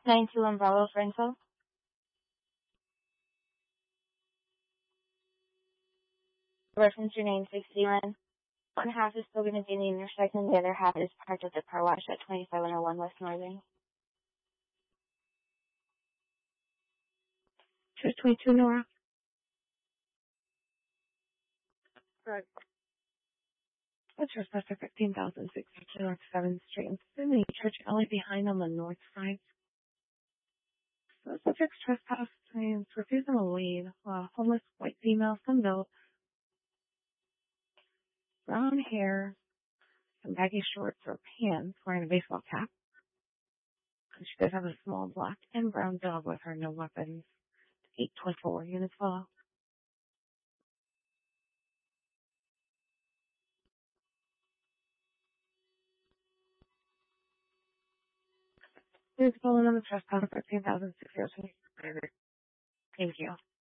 92 Umbrellas Rental. Reference your name 61. One half is still going to be in the intersection. The other half is parked at the car wash at 2701 West Northern. 222 Nora. Correct. What's your specific 15,600 North 7th Street? And in the church alley behind on the north side. So it's a fixed trespass. Means refusing to leave. Homeless white female, sunbelt, brown hair, some baggy shorts or pants, wearing a baseball cap. And she does have a small black and brown dog with her, no weapons. 824 units follow. Please follow on the trespass 13,600. Thank you.